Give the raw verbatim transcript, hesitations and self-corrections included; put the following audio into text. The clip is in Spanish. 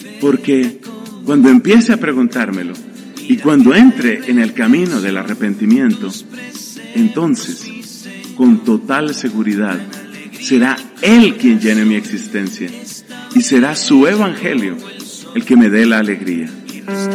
Porque cuando empiece a preguntármelo y cuando entre en el camino del arrepentimiento, entonces, con total seguridad, será Él quien llene mi existencia y será su evangelio el que me dé la alegría.